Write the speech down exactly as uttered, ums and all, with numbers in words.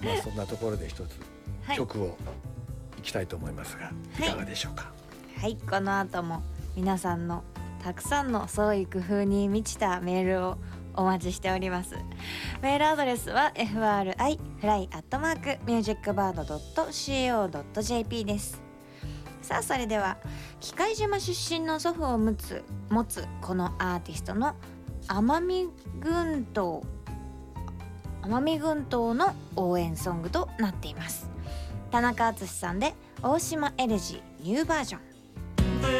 まあそんなところで一つ曲をいきたいと思いますが、はい、いかがでしょうか。 はい、この後も皆さんのたくさんの創意工夫に満ちたメールをお待ちしております。メールアドレスは エフアールアイフライアットマークミュージックバードドットシーオードットジェーピー です。さあそれでは喜界島出身の祖父を持つ持つこのアーティストの奄美群島奄美群島の応援ソングとなっています。田中敦さんで大島エレジーニューバージョン。